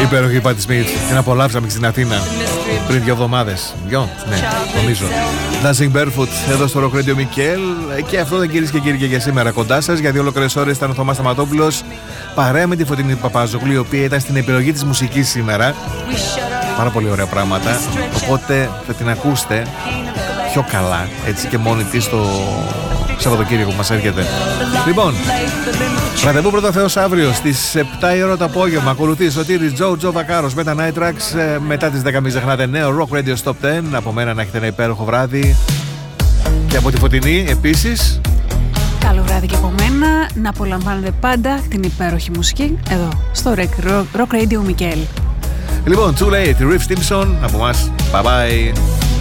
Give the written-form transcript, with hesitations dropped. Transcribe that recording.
Υπέροχη Πάτη Σμιθ. Την απολαύσαμε και στην Αθήνα πριν 2 εβδομάδες. Ναι, νομίζω. Dancing Barefoot εδώ στο Rock Radio Μικέλ. Και αυτό δεν, κυρίες και κύριοι, και για σήμερα κοντά σας. Για 2 ολόκληρες ώρες ήταν ο Θωμάς Σταματόπουλος παρέα με τη Φωτεινή Παπαζόγλου, η οποία ήταν στην επιλογή της μουσικής σήμερα. Πάρα πολύ ωραία πράγματα. Οπότε θα την ακούσετε πιο καλά, έτσι και μόνη της το Σαββατοκύριακο που μας έρχεται. Λοιπόν, ραντεβού πρώτα Θεός αύριο στις 7 η ώρα το απόγευμα. Ακολουθεί Σωτήρης Τζο Βακάρος με τα Night Tracks. Μετά τις 10 μην ξεχνάτε νέο Rock Radio Stop 10. Από μένα να έχετε ένα υπέροχο βράδυ. Και από τη Φωτεινή επίσης. Καλό βράδυ και από μένα. Να απολαμβάνετε πάντα την υπέροχη μουσική εδώ στο Rock Radio Μικέλ. Λοιπόν, Too Late, Riff Stimson από εμάς. Bye bye.